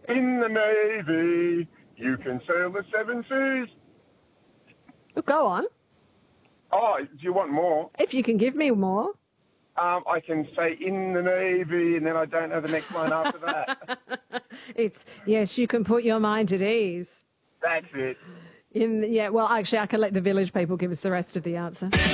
In the Navy, you can sail the seven seas. Oh, go on. Oh, do you want more? If you can give me more. I can say in the Navy, and then I don't know the next line after that. It's, yes, you can put your mind at ease. That's it. Well, actually, I can let the village people give us the rest of the answer.